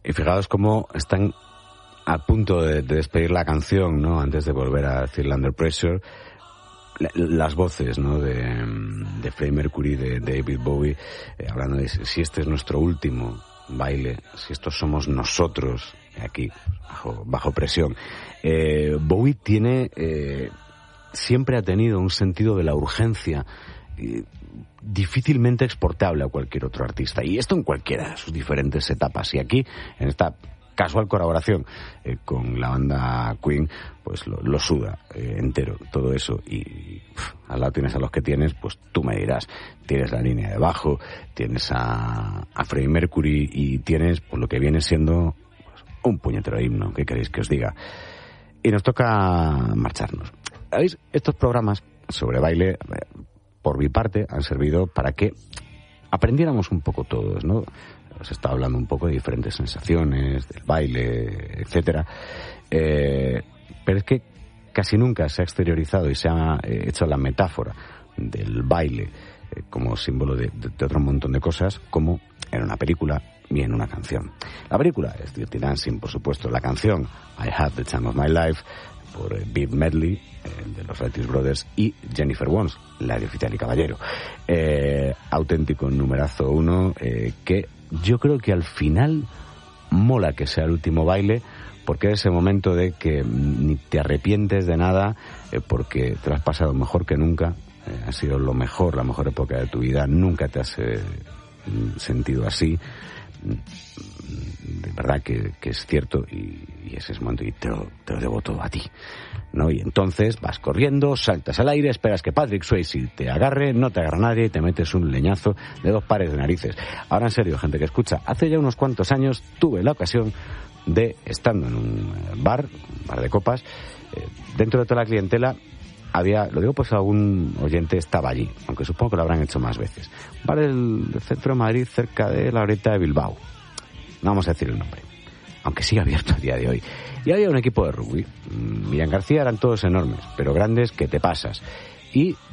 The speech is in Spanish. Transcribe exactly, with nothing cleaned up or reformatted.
Y fijaos cómo están a punto de, de despedir la canción, ¿no? Antes de volver a decir Under Pressure. La, las voces, ¿no? De, de Freddie Mercury, de, de David Bowie, eh, hablando de si este es nuestro último baile, si estos somos nosotros, aquí, bajo, bajo presión. Eh, Bowie tiene, eh, siempre ha tenido un sentido de la urgencia eh, difícilmente exportable a cualquier otro artista, y esto en cualquiera de sus diferentes etapas, y aquí, en esta casual colaboración eh, con la banda Queen, pues lo, lo suda eh, entero, todo eso, y uf, al lado tienes a los que tienes, pues tú me dirás, tienes la línea de bajo, tienes a, a Freddie Mercury, y tienes pues lo que viene siendo pues, un puñetero himno, ¿qué queréis que os diga? Y nos toca marcharnos. ¿Veis? Estos programas sobre baile, por mi parte, han servido para que aprendiéramos un poco todos, ¿no? Os he estado hablando un poco de diferentes sensaciones, del baile, etcétera. Eh, pero es que casi nunca se ha exteriorizado y se ha eh, hecho la metáfora del baile eh, como símbolo de, de, de otro montón de cosas, como en una película y en una canción. La película es Dirty Dancing, por supuesto. La canción, I Had the Time of My Life, por eh, Beat Medley, eh, de los Righteous Brothers, y Jennifer Warnes, la de Oficial y Caballero. Eh, auténtico numerazo uno, eh, que yo creo que al final mola que sea el último baile, porque es ese momento de que ni te arrepientes de nada, eh, porque te lo has pasado mejor que nunca, eh, ha sido lo mejor, la mejor época de tu vida, nunca te has eh, sentido así, de verdad que, que es cierto, y, y ese es el momento, y te lo, te lo debo todo a ti, ¿no? Y entonces vas corriendo, saltas al aire, esperas que Patrick Swayze te agarre, no te agarra nadie, y te metes un leñazo de dos pares de narices. Ahora en serio, gente que escucha, hace ya unos cuantos años tuve la ocasión de, estando en un bar, un bar de copas, eh, dentro de toda la clientela había, lo digo pues algún oyente estaba allí, aunque supongo que lo habrán hecho más veces, un bar del, del centro de Madrid, cerca de la orilla de Bilbao, no vamos a decir el nombre, aunque sigue abierto a día de hoy. Y había un equipo de rugby. Miriam García eran todos enormes, pero grandes que te pasas. Y